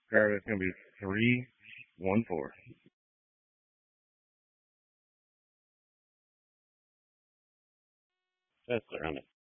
Alright, it's gonna be 3-1-4. That's around it.